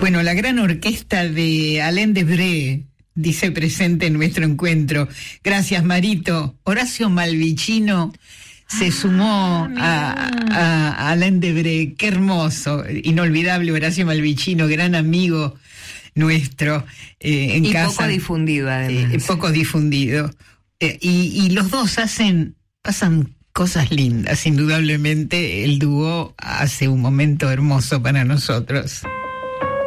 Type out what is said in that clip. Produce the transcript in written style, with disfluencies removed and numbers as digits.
Bueno, la gran orquesta de Alain Debré dice presente en nuestro encuentro. Gracias, Marito. Horacio Malvicino se sumó a Alain Debré. Qué hermoso, inolvidable Horacio Malvicino, gran amigo nuestro en casa. Y poco difundido, además. Poco difundido. Y los dos pasan cosas lindas. Indudablemente el dúo hace un momento hermoso para nosotros.